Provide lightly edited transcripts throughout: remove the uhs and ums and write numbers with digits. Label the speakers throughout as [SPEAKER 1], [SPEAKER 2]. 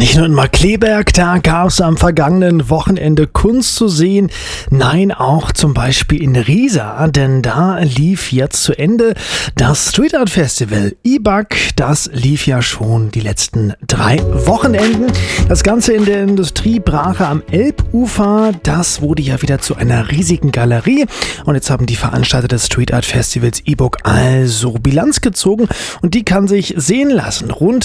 [SPEAKER 1] nicht nur in Markkleeberg, da gab es am vergangenen Wochenende Kunst zu sehen. Nein, auch zum Beispiel in Riesa, denn da lief jetzt zu Ende das Street Art Festival IBAC. Das lief ja schon die letzten 3 Wochenenden. Das Ganze in der Industriebrache am Elbufer, das wurde ja wieder zu einer riesigen Galerie. Und jetzt haben die Veranstalter des Street Art Festivals IBAC also Bilanz gezogen und die kann sich sehen lassen. Rund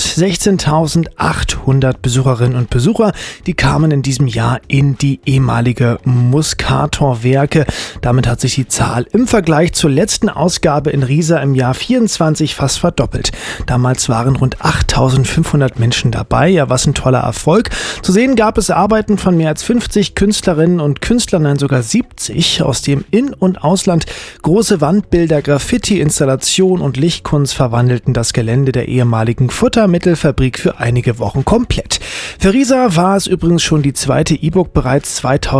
[SPEAKER 1] 16.800 Besucherinnen und Besucher, die kamen in diesem Jahr in die ehemalige Muscator-Werke. Damit hat sich die Zahl im Vergleich zur letzten Ausgabe in Riesa im Jahr 24 fast verdoppelt. Damals waren rund 8.500 Menschen dabei. Ja, was ein toller Erfolg. Zu sehen gab es Arbeiten von mehr als 50 Künstlerinnen und Künstlern, nein sogar 70 aus dem In- und Ausland. Große Wandbilder, Graffiti, Installation und Lichtkunst verwandelten das Gelände der ehemaligen Futtermittelfabrik für einige Wochen komplett. Für Riesa war es übrigens schon die zweite IBAC. Bereits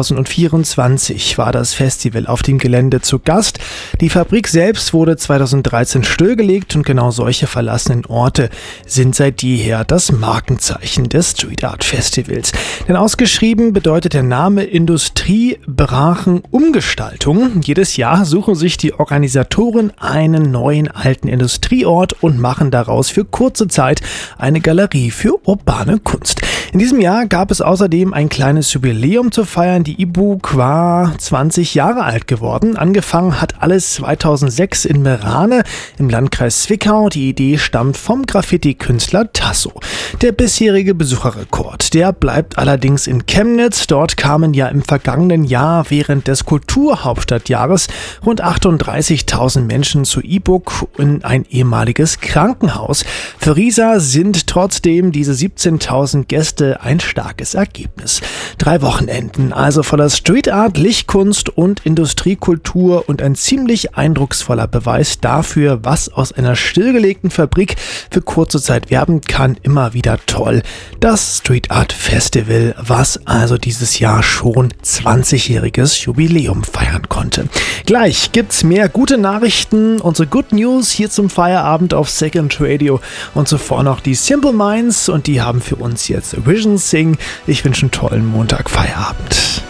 [SPEAKER 1] 2024 war das Festival auf dem Gelände zu Gast. Die Fabrik selbst wurde 2013 stillgelegt und genau solche verlassenen Orte sind seit jeher das Markenzeichen des Street Art Festivals. Denn ausgeschrieben bedeutet der Name Industriebrachen Umgestaltung. Jedes Jahr suchen sich die Organisatoren einen neuen alten Industrieort und machen daraus für kurze Zeit eine Galerie für urbane Kunst. In diesem Jahr gab es außerdem ein kleines Jubiläum zu feiern. Die IBAC war 20 Jahre alt geworden. Angefangen hat alles 2006 in Meerane im Landkreis Zwickau. Die Idee stammt vom Graffiti-Künstler Tasso. Der bisherige Besucherrekord, der bleibt allerdings in Chemnitz. Dort kamen ja im vergangenen Jahr während des Kulturhauptstadtjahres rund 38.000 Menschen zu IBAC in ein ehemaliges Krankenhaus. Für Riesa sind trotzdem diese 17.000 Gäste ein starkes Ergebnis. 3 Wochenenden, also voller Street Art, Lichtkunst und Industriekultur und ein ziemlich eindrucksvoller Beweis dafür, was aus einer stillgelegten Fabrik für kurze Zeit werden kann. Immer wieder toll. Das Street Art Festival, was also dieses Jahr schon 20-jähriges Jubiläum feiern konnte. Gleich gibt's mehr gute Nachrichten, unsere Good News hier zum Feierabend auf Second Radio und zuvor noch die Simple Minds und die haben für uns jetzt Vision Sing. Ich wünsche einen tollen Montag Feierabend.